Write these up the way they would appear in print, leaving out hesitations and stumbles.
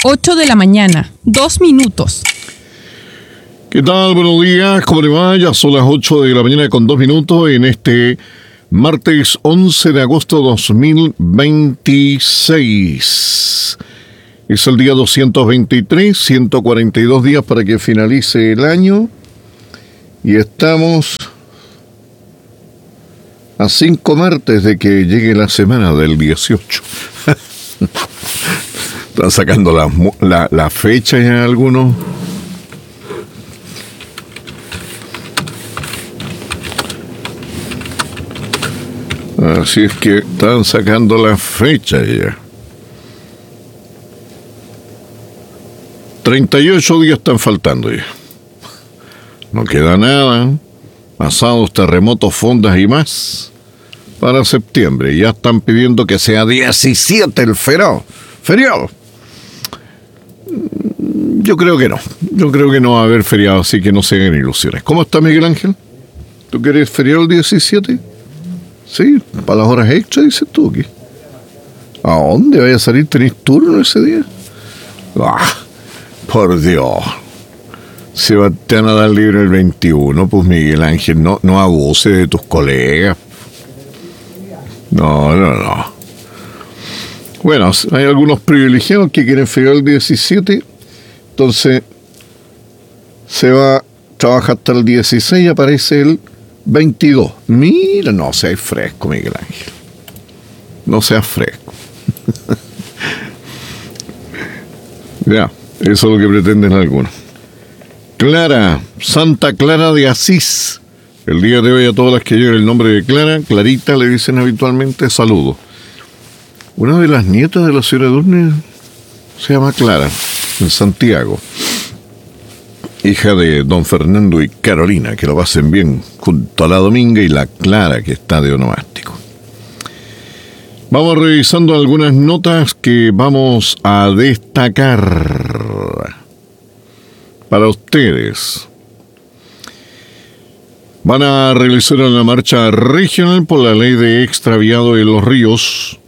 8 de la mañana, 2 minutos. ¿Qué tal? Buenos días, ¿cómo le va? Ya son las 8 de la mañana con 2 minutos en este martes 11 de agosto de 2026. Es el día 223, 142 días para que finalice el año. Y estamos a 5 martes de que llegue la semana del 18. Están sacando la fecha ya algunos. Así es que están sacando la fecha ya. 38 días están faltando ya. No queda nada. Pasados, terremotos, fondas y más para septiembre. Ya están pidiendo que sea 17 el feriado. Yo creo que no. Yo creo que no va a haber feriado, así que no se hagan ilusiones. ¿Cómo está Miguel Ángel? ¿Tú quieres feriado el 17? Sí, para las horas extras, dices tú. ¿Qué? ¿A dónde vaya a salir? ¿Tenés turno ese día? ¡Ah! Por Dios. Se te van a dar libre el 21, pues Miguel Ángel, no abuse de tus colegas. No. Bueno, hay algunos privilegiados que quieren feriar el 17, entonces se va a trabajar hasta el 16 y aparece el 22. Mira, no seas fresco, Miguel Ángel. No seas fresco. Ya, eso es lo que pretenden algunos. Clara, Santa Clara de Asís. El día de hoy a todas las que lleven el nombre de Clara, Clarita le dicen habitualmente saludos. Una de las nietas de la señora Durne se llama Clara, en Santiago. Hija de don Fernando y Carolina, que lo pasen bien, junto a la Dominga y la Clara, que está de onomástico. Vamos revisando algunas notas que vamos a destacar para ustedes. Van a realizar una marcha regional por la ley de extraviado de los ríos.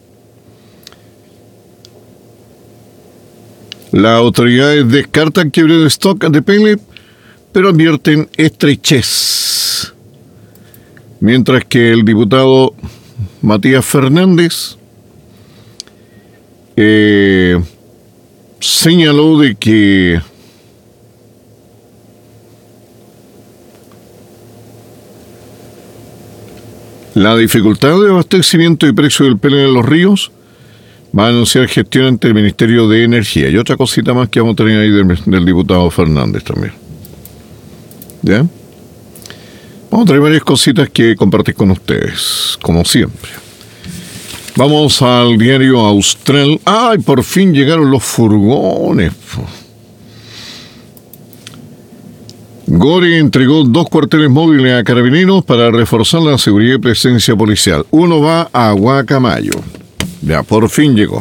Las autoridades descartan quiebre de stock de pellet, pero advierten estrechez. Mientras que el diputado Matías Fernández señaló de que la dificultad de abastecimiento y precio del pellet en los ríos va a anunciar gestión ante el Ministerio de Energía. Y otra cosita más que vamos a tener ahí del diputado Fernández también. ¿Ya? Vamos a tener varias cositas que compartir con ustedes, como siempre. Vamos al diario Austral. ¡Ay, por fin llegaron los furgones! Gore entregó 2 cuarteles móviles a carabineros para reforzar la seguridad y presencia policial. Uno va a Guacamayo. Ya, por fin llegó.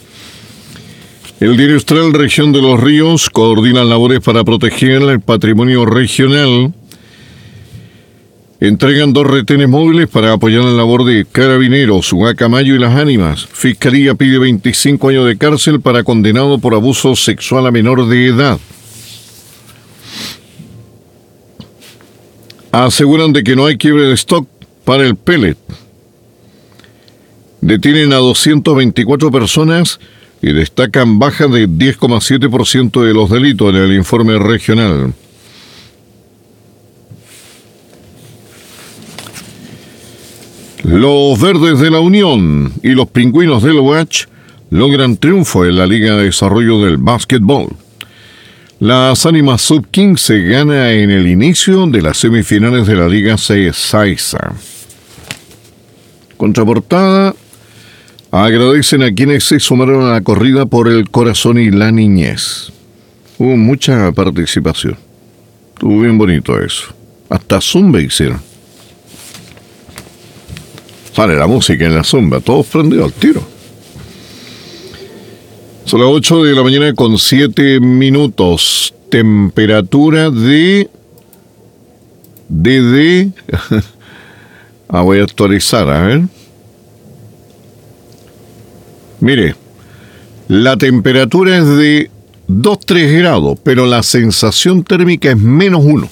El diario Austral, Región de los Ríos, coordina labores para proteger el patrimonio regional. Entregan 2 retenes móviles para apoyar la labor de carabineros, Guacamayo y Las Ánimas. Fiscalía pide 25 años de cárcel para condenado por abuso sexual a menor de edad. Aseguran de que no hay quiebre de stock para el pellet. Detienen a 224 personas y destacan baja de 10,7% de los delitos en el informe regional. Los Verdes de la Unión y los Pingüinos del Oach logran triunfo en la Liga de Desarrollo del Básquetbol. Las Ánimas Sub-15 gana en el inicio de las semifinales de la Liga Saiza. Contraportada. Agradecen a quienes se sumaron a la corrida por el corazón y la niñez. Hubo mucha participación. Estuvo bien bonito eso. Hasta zumba hicieron. Sale la música en la zumba, todos prendidos al tiro. Son las 8 de la mañana con 7 minutos. Temperatura de... voy a actualizar, a ver. Mire, La temperatura es de 2-3 grados, pero la sensación térmica es -1.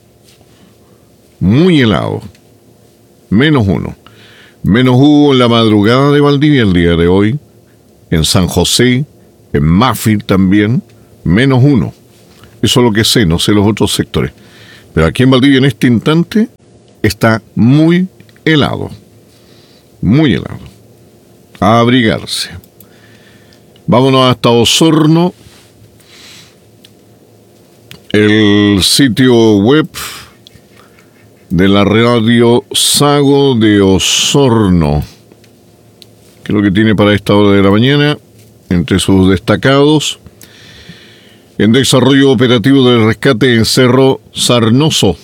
Muy helado. -1. -1 en la madrugada de Valdivia el día de hoy. En San José, en Mafil también, -1. Eso es lo que sé, no sé los otros sectores. Pero aquí en Valdivia en este instante está muy helado. Muy helado. A abrigarse. Vámonos hasta Osorno. El sitio web de la radio Sago de Osorno. ¿Qué es lo que tiene para esta hora de la mañana? Entre sus destacados: en desarrollo operativo del rescate en Cerro Sarnoso.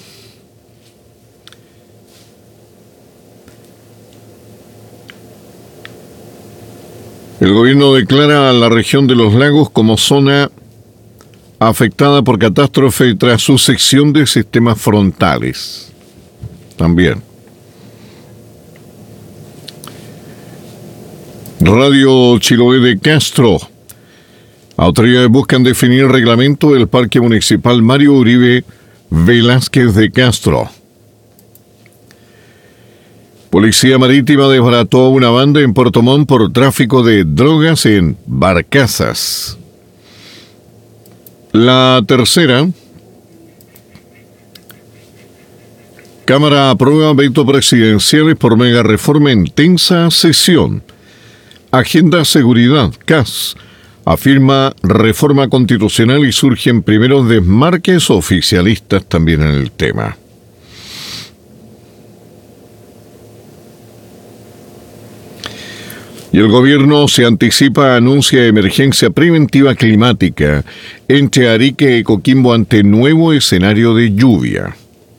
El gobierno declara a la región de los lagos como zona afectada por catástrofe tras su sección de sistemas frontales. También. Radio Chiloé de Castro. Autoridades buscan definir el reglamento del Parque Municipal Mario Uribe Velázquez de Castro. Policía Marítima desbarató a una banda en Puerto Montt por tráfico de drogas en barcazas. La tercera. Cámara aprueba veto presidenciales por mega reforma en tensa sesión. Agenda Seguridad, CAS, afirma reforma constitucional y surgen primeros desmarques oficialistas también en el tema. Y el gobierno se anticipa, anuncia emergencia preventiva climática entre Arica y Coquimbo ante nuevo escenario de lluvia.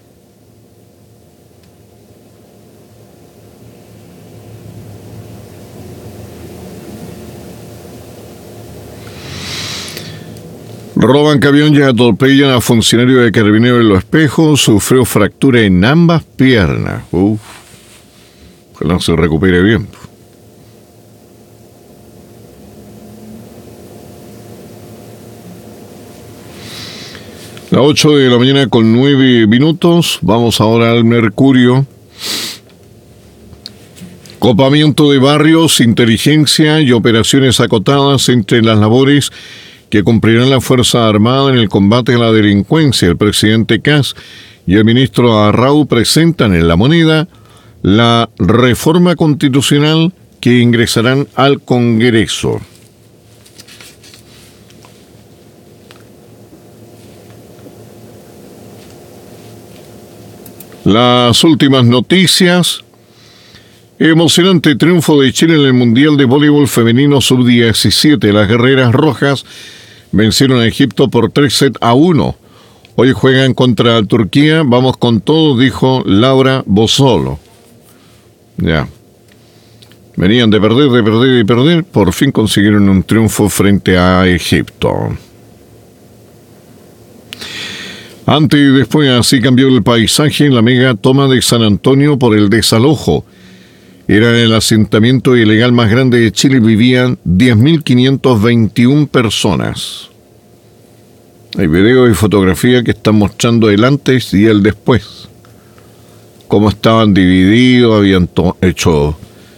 Roban camión y atropellan a funcionario de Carabineros en Los Espejos. Sufrió fractura en ambas piernas. Ojalá se recupere bien. Las 8 de la mañana con 9 minutos. Vamos ahora al Mercurio. Copamiento de barrios, inteligencia y operaciones acotadas entre las labores que cumplirán la Fuerza Armada en el combate a la delincuencia. El presidente Kast y el ministro Arrau presentan en La Moneda la reforma constitucional que ingresarán al Congreso. Las últimas noticias. Emocionante triunfo de Chile en el Mundial de Voleibol Femenino Sub-17. Las guerreras rojas vencieron a Egipto por 3-1. Hoy juegan contra Turquía. Vamos con todo, dijo Laura Bozzolo. Ya. Venían de perder. Por fin consiguieron un triunfo frente a Egipto. Antes y después, así cambió el paisaje en la mega toma de San Antonio por el desalojo. Era el asentamiento ilegal más grande de Chile, vivían 10.521 personas. Hay videos y fotografías que están mostrando el antes y el después. Cómo estaban divididos, habían hecho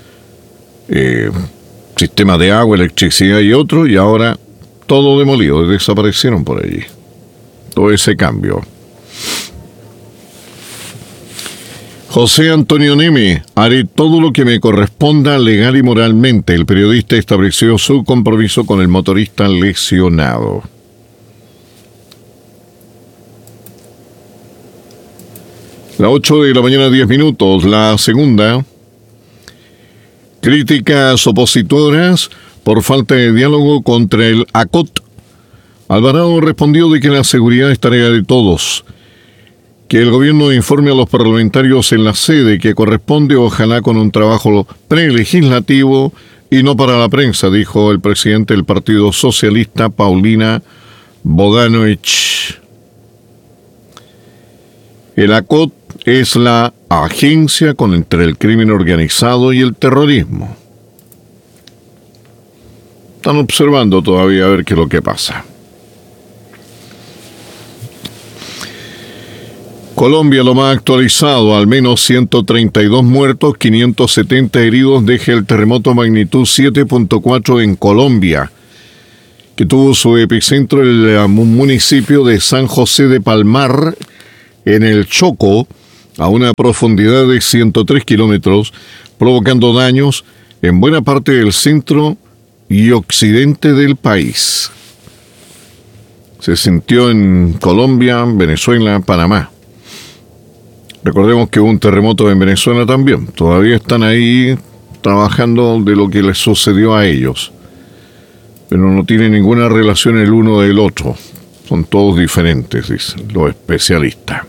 sistemas de agua, electricidad y otro, y ahora todo demolido, desaparecieron por allí. Todo ese cambio. José Antonio Neme, haré todo lo que me corresponda legal y moralmente. El periodista estableció su compromiso con el motorista lesionado. Las 8 de la mañana, 10 minutos. La segunda. Críticas opositoras por falta de diálogo contra el ACOT. Alvarado respondió de que la seguridad es tarea de todos. Que el gobierno informe a los parlamentarios en la sede que corresponde, ojalá con un trabajo prelegislativo y no para la prensa, dijo el presidente del Partido Socialista, Paulina Bodanovich. El ACOT es la agencia contra el crimen organizado y el terrorismo. Están observando todavía a ver qué es lo que pasa. Colombia, lo más actualizado, al menos 132 muertos, 570 heridos, deja el terremoto magnitud 7.4 en Colombia, que tuvo su epicentro en el municipio de San José de Palmar, en el Chocó, a una profundidad de 103 kilómetros, provocando daños en buena parte del centro y occidente del país. Se sintió en Colombia, Venezuela, Panamá. Recordemos que hubo un terremoto en Venezuela también. Todavía están ahí trabajando de lo que les sucedió a ellos. Pero no tiene ninguna relación el uno del otro. Son todos diferentes, dicen los especialistas.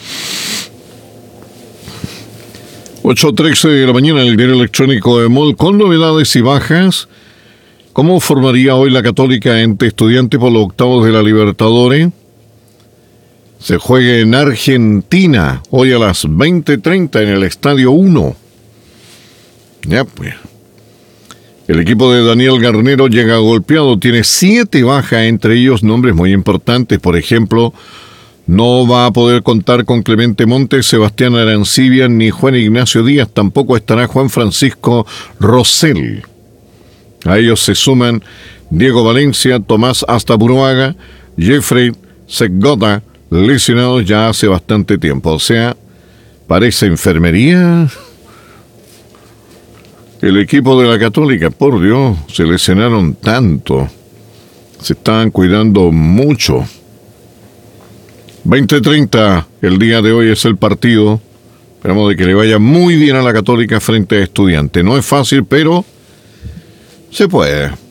8:13 de la mañana, el diario electrónico de MOL, con novedades y bajas. ¿Cómo formaría hoy la Católica ente Estudiantes por los octavos de la Libertadores? Se juega en Argentina, hoy a las 20:30 en el Estadio 1. Ya pues. El equipo de Daniel Garnero llega golpeado, tiene 7 bajas, entre ellos nombres muy importantes. Por ejemplo, no va a poder contar con Clemente Montes, Sebastián Arancibia ni Juan Ignacio Díaz. Tampoco estará Juan Francisco Rosell. A ellos se suman Diego Valencia, Tomás Astaburuaga, Jeffrey Segota, lesionados ya hace bastante tiempo. O sea, parece enfermería. El equipo de la Católica, por Dios, se lesionaron tanto. Se estaban cuidando mucho. 20:30, el día de hoy es el partido. Esperamos de que le vaya muy bien a la Católica frente a Estudiantes. No es fácil, pero se puede.